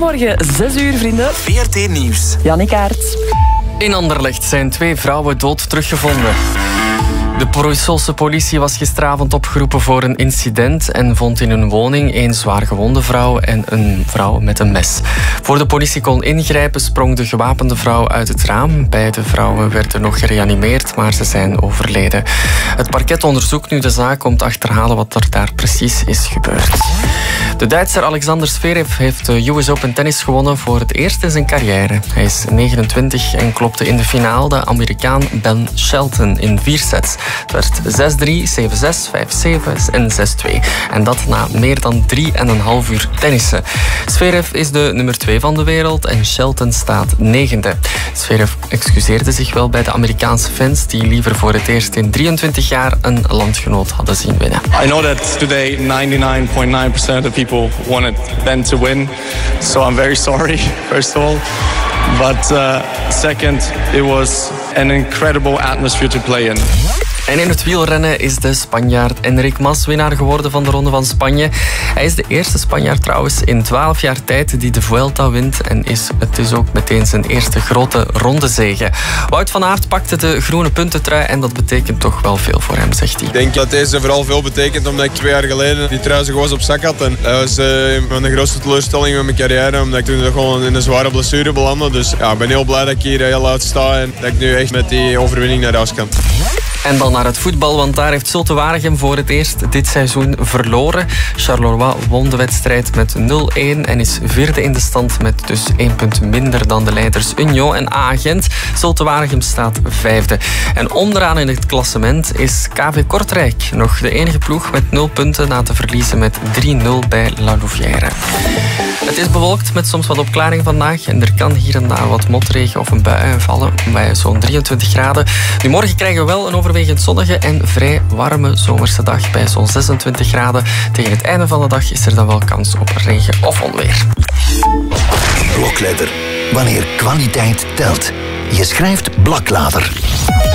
Goedemorgen, 6 uur, vrienden. VRT Nieuws. Jannik Aerts. In Anderlecht zijn 2 vrouwen dood teruggevonden. De Brusselse politie was gisteravond opgeroepen voor een incident en vond in hun woning 1 zwaar gewonde vrouw en een vrouw met een mes. Voor de politie kon ingrijpen sprong de gewapende vrouw uit het raam. Beide vrouwen werden nog gereanimeerd, maar ze zijn overleden. Het parket onderzoekt nu de zaak om te achterhalen wat er daar precies is gebeurd. De Duitser Alexander Zverev heeft de US Open tennis gewonnen voor het eerst in zijn carrière. Hij is 29 en klopte in de finale de Amerikaan Ben Shelton in 4 sets. Het werd 6-3, 7-6, 5-7 en 6-2. En dat na meer dan 3,5 uur tennissen. Zverev is de nummer 2 van de wereld en Shelton staat 9e. Zverev excuseerde zich wel bij de Amerikaanse fans die liever voor het eerst in 23 jaar een landgenoot hadden zien winnen. I know that today 99.9% of people wanted Ben to win, so I'm very sorry, first of all. But second, it was an incredible atmosphere to play in. En in het wielrennen is de Spanjaard Enric Mas winnaar geworden van de Ronde van Spanje. Hij is de eerste Spanjaard trouwens in 12 jaar tijd die de Vuelta wint en het is ook meteen zijn eerste grote rondezege. Wout van Aert pakte de groene puntentrui en dat betekent toch wel veel voor hem, zegt hij. Ik denk dat deze vooral veel betekent omdat ik 2 jaar geleden die trui zo gewoon op zak had. En dat was mijn grootste teleurstelling met mijn carrière, omdat ik toen gewoon in een zware blessure belandde. Dus ja, ik ben heel blij dat ik hier heel uit sta en dat ik nu echt met die overwinning naar huis kan. En dan naar het voetbal, want daar heeft Zulte Waregem voor het eerst dit seizoen verloren. Charleroi won de wedstrijd met 0-1 en is 4e in de stand met dus 1 punt minder dan de leiders Union en A-Gent. Zulte Waregem staat 5e. En onderaan in het klassement is KV Kortrijk nog de enige ploeg met 0 punten na te verliezen met 3-0 bij La Louvière. Het is bewolkt met soms wat opklaring vandaag en er kan hier en daar wat motregen of een bui vallen bij zo'n 23 graden. Nu morgen krijgen we wel een overwegend zonnige en vrij warme zomerse dag bij zo'n 26 graden. Tegen het einde van de dag is er dan wel kans op regen of onweer. Blokletter. Wanneer kwaliteit telt. Je schrijft Blaklader.